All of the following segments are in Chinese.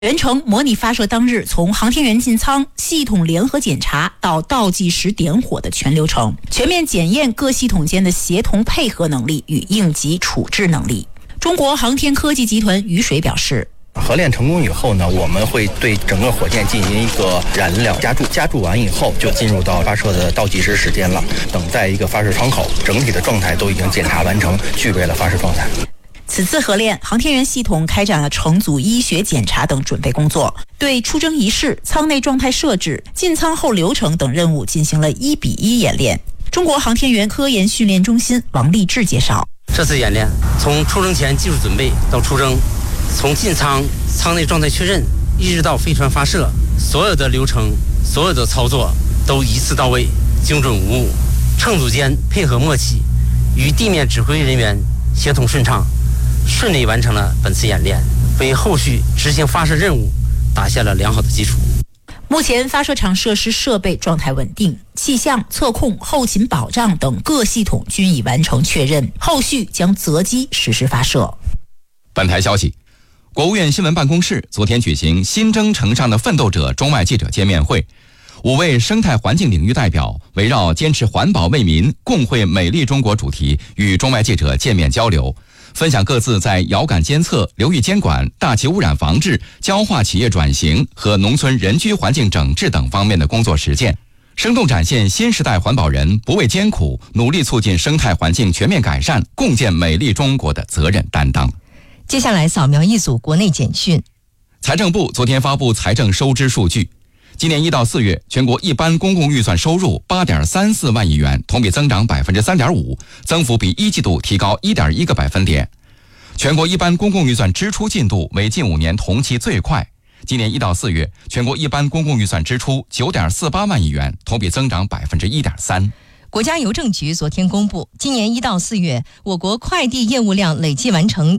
全程模拟发射当日从航天员进舱、系统联合检查到倒计时点火的全流程，全面检验各系统间的协同配合能力与应急处置能力。中国航天科技集团雨水表示， 合练成功以后呢，我们会对整个火箭进行一个燃料加注完以后，就进入到发射的倒计时时间了，等待一个发射窗口，整体的状态都已经检查完成，具备了发射状态。 此次合练，航天员系统开展了乘组医学检查等准备工作，对出征仪式、舱内状态设置、进舱后流程等任务进行了1:1演练。中国航天员科研训练中心王立志介绍， 这次演练从出征前技术准备到出征，从进舱、舱内状态确认，一直到飞船发射，所有的流程、所有的操作都一次到位，精准无误，乘组间配合默契，与地面指挥人员协同顺畅，顺利完成了本次演练，为后续执行发射任务打下了良好的基础。 目前发射场设施设备状态稳定，气象、测控、后勤保障等各系统均已完成确认，后续将择机实施发射。 本台消息，国务院新闻办公室昨天举行新征程上的奋斗者中外记者见面会，5位生态环境领域代表围绕坚持环保为民、共绘美丽中国主题与中外记者见面交流，分享各自在遥感监测、流域监管、大气污染防治、焦化企业转型和农村人居环境整治等方面的工作实践，生动展现新时代环保人不畏艰苦、努力促进生态环境全面改善、共建美丽中国的责任担当。 接下来扫描一组国内简讯。 财政部昨天发布财政收支数据，今年1到4月，全国一般公共预算收入8.34万亿元，同比增长3.5%，增幅比一季度提高1.1个百分点。全国一般公共预算支出进度为近5年同期最快。今年1到4月，全国一般公共预算支出9.48万亿元，同比增长1.3%。 国家邮政局昨天公布，今年1到4月，我国快递业务量累计完成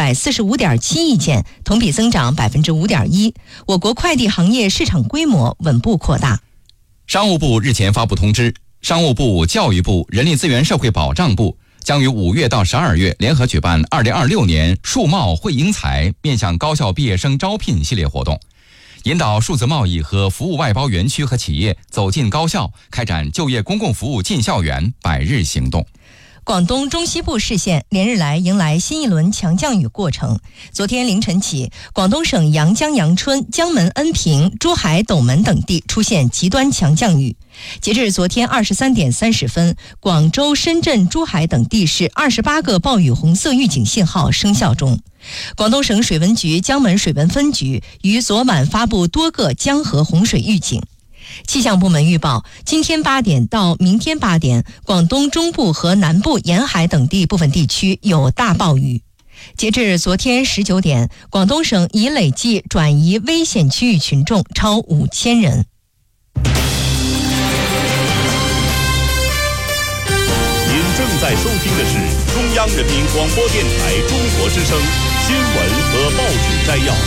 645.7亿件，同比增长5.1%。我国快递行业市场规模稳步扩大。 商务部日前发布通知，商务部、教育部、人力资源社会保障部将于5月到12月联合举办2026年数贸惠英才面向高校毕业生招聘系列活动，引导数字贸易和服务外包园区和企业走进高校，开展就业公共服务进校园100日行动。 广东中西部市县连日来迎来新一轮强降雨过程。昨天凌晨起，广东省阳江阳春、江门恩平、珠海斗门等地出现极端强降雨。截至昨天23点30分，广州、深圳、珠海等地市28个暴雨红色预警信号生效中。广东省水文局江门水文分局于昨晚发布多个江河洪水预警。气象部门预报，今天8点到明天8点，广东中部和南部沿海等地部分地区有大暴雨。截至昨天19点，广东省已累计转移危险区域群众超5000人。 您正在收听的是中央人民广播电台中国之声新闻和报纸摘要。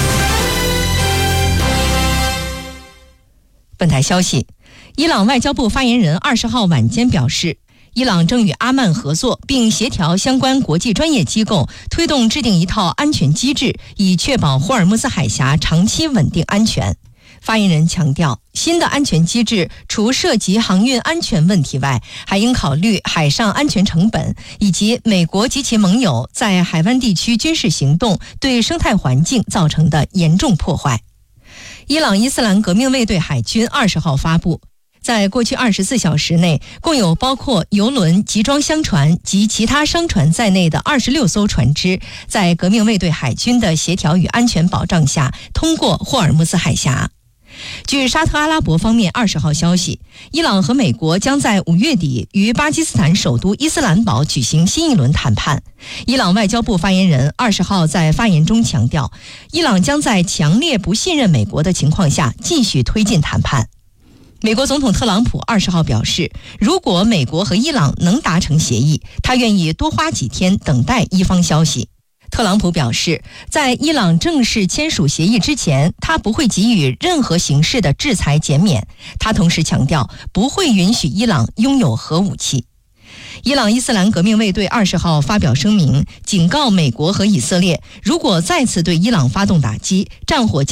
本台消息，伊朗外交部发言人20号晚间表示，伊朗正与阿曼合作，并协调相关国际专业机构，推动制定一套安全机制，以确保霍尔木兹海峡长期稳定安全。发言人强调，新的安全机制除涉及航运安全问题外，还应考虑海上安全成本，以及美国及其盟友在海湾地区军事行动对生态环境造成的严重破坏。伊朗伊斯兰革命卫队海军20号发布，在过去24小时内，共有包括油轮、集装箱船及其他商船在内的26艘船只，在革命卫队海军的协调与安全保障下，通过霍尔木兹海峡。据沙特阿拉伯方面20号消息，伊朗和美国将在5月底于巴基斯坦首都伊斯兰堡举行新一轮谈判。伊朗外交部发言人20号在发言中强调，伊朗将在强烈不信任美国的情况下继续推进谈判。美国总统特朗普20号表示，如果美国和伊朗能达成协议，他愿意多花几天等待伊方消息。特朗普表示，在伊朗正式签署协议之前，他不会给予任何形式的制裁减免。他同时强调，不会允许伊朗拥有核武器。 伊朗伊斯兰革命卫队20号发表声明，警告美国和以色列，如果再次对伊朗发动打击，战火将